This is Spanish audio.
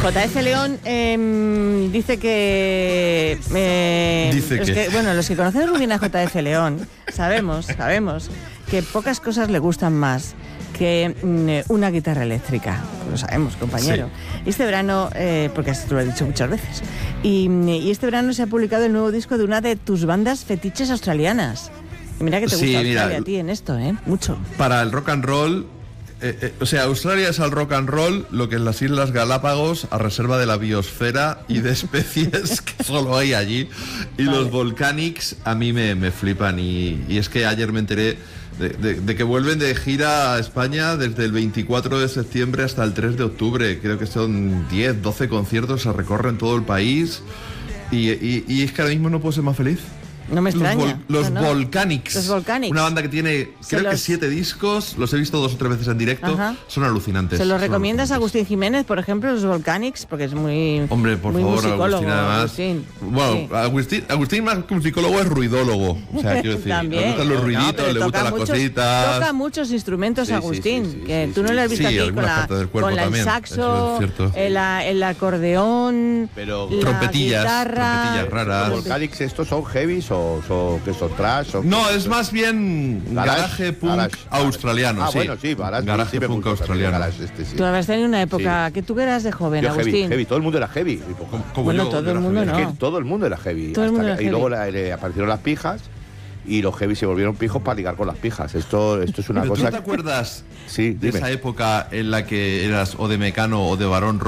JF León dice que... bueno, los que conocemos muy bien a JF León sabemos que pocas cosas le gustan más que una guitarra eléctrica. Lo sabemos, compañero. Sí. Este verano, porque esto lo he dicho muchas veces, y este verano se ha publicado el nuevo disco de una de tus bandas fetiches australianas. Y mira que te gusta Australia a ti en esto, mucho. Para el rock and roll... o sea, Australia es al rock and roll lo que es las Islas Galápagos a reserva de la biosfera y de especies que solo hay allí. Y vale. Los Volcanics a mí me flipan. Y es que ayer me enteré de que vuelven de gira a España desde el 24 de septiembre hasta el 3 de octubre. Creo que son 10, 12 conciertos, se recorren todo el país. Y es que ahora mismo no puedo ser más feliz. No me extraña. Los Volcanics. Los Volcanics. Una banda que tiene, creo que 7 discos. Los he visto 2 o 3 veces en directo. Ajá. Son alucinantes. ¿Se los recomiendas a Agustín Jiménez, por ejemplo, los Volcanics? Porque es muy... Hombre, por favor, Agustín, además. Agustín. Bueno, sí. Agustín más que un psicólogo es ruidólogo. O sea, quiero decir, le gustan los ruiditos, le gustan las cositas. Toca muchos instrumentos, Agustín. Que tú no lo has visto aquí con el saxo, el acordeón, trompetillas raras. ¿Los Volcanics estos son heavies o que son trash? No, es más bien garaje punk australiano. Bueno, sí, garaje punk australiano. Tú habías tenido una época que tú eras de joven, yo Agustín. Heavy, todo el mundo era heavy. Bueno, todo el mundo no. Es que todo el mundo era heavy. Y luego aparecieron las pijas y los heavy se volvieron pijos para ligar con las pijas. Esto es una cosa... ¿Tú te acuerdas de esa época en la que eras o de Mecano o de Barón